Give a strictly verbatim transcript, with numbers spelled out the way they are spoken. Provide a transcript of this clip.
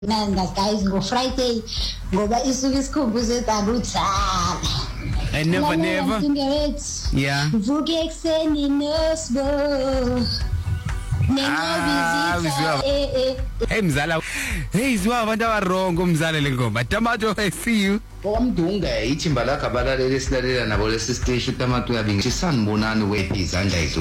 Nanga guys go Friday ngoba isuke isikhumbuzo ezakutsala. I never never. Yeah. Vuke ekseni nosbo. Ah, Nengobizi eh eh. Hey mzala. Hey izwa abantu abarongo umzala lengoma. Tamato I see you. Omdunga ichimba lakhe abalaleli esilalela nabo lesi stage uTamato uyabingisana bonani wephi izandla